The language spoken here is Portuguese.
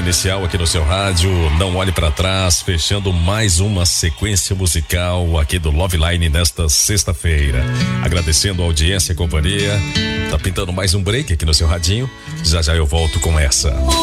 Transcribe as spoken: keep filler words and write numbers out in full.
inicial aqui no seu rádio, Não Olhe Pra Trás, fechando mais uma sequência musical aqui do Love Line nesta sexta-feira. Agradecendo a audiência e a companhia. Tá pintando mais um break aqui no seu radinho. Já já eu volto com essa.